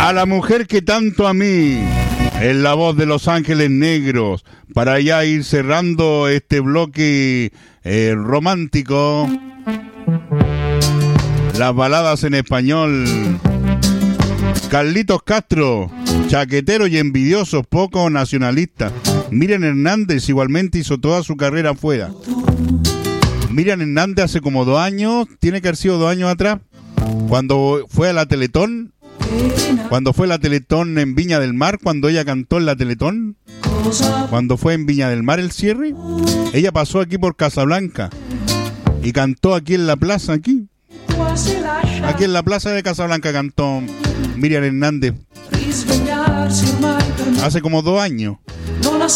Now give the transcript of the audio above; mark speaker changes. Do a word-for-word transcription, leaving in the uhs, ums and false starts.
Speaker 1: A la mujer que tanto a mí, en la voz de Los Ángeles Negros, para ya ir cerrando este bloque eh, romántico. Las baladas en español. Carlitos Castro, chaquetero y envidioso, poco nacionalista. Miriam Hernández igualmente hizo toda su carrera afuera. Miriam Hernández hace como dos años, tiene que haber sido dos años atrás, cuando fue a la Teletón. Cuando fue la Teletón en Viña del Mar, cuando ella cantó en la Teletón, cuando fue en Viña del Mar el cierre, ella pasó aquí por Casablanca y cantó aquí en la plaza, aquí. Aquí en la plaza de Casablanca cantó Miriam Hernández. Hace como dos años.